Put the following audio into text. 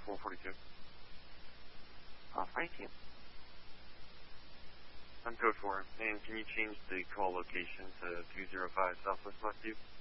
442. Thank you. I'm code 4, and can you change the call location to 205 Southwest Westview?